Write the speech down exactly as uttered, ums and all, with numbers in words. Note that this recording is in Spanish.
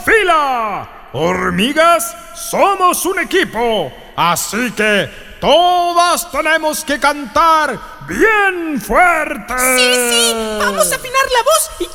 fila. Hormigas, somos un equipo, así que todas tenemos que cantar bien fuerte. Sí, sí, vamos a afinar la voz y